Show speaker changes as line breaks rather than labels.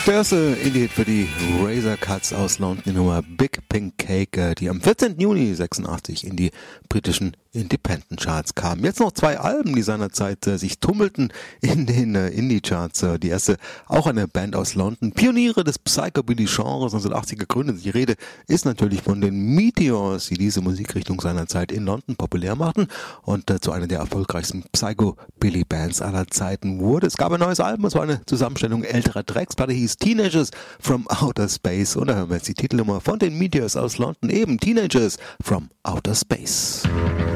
Der erste Indie-Hit für die Razor Cuts aus London, die Nummer Big Pink Cake, die am 14. Juni 86 in die britischen Independent Charts kam. Jetzt noch zwei Alben, die seinerzeit sich tummelten in den Indie-Charts. Die erste, auch eine Band aus London, Pioniere des Psychobilly-Genres, 1980 gegründet. Die Rede ist natürlich von den Meteors, die diese Musikrichtung seinerzeit in London populär machten und zu einer der erfolgreichsten Psychobilly-Bands aller Zeiten wurde. Es gab ein neues Album, es war eine Zusammenstellung älterer Tracks, die hieß Teenagers from Outer Space. Und da hören wir jetzt die Titelnummer von den Meteors aus London, eben Teenagers from Outer Space.